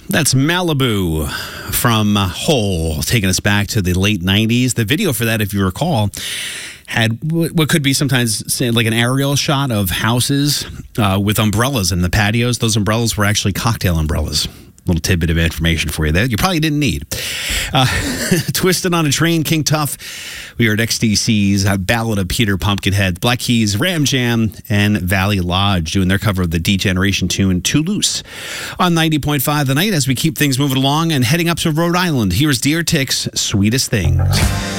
That's Malibu from Hole, taking us back to the late 90s. The video for that, if you recall, had what could be sometimes like an aerial shot of houses with umbrellas in the patios. Those umbrellas were actually cocktail umbrellas. Little tidbit of information for you there you probably didn't need. Twisted on a Train, King Tuff. We are at XTC's Ballad of Peter Pumpkinhead. Black Keys, Ram Jam, and Valley Lodge doing their cover of the D-Generation tune Too Loose on 90.5 The Night as we keep things moving along and heading up to Rhode Island. Here's Deer Tick's Sweetest Things.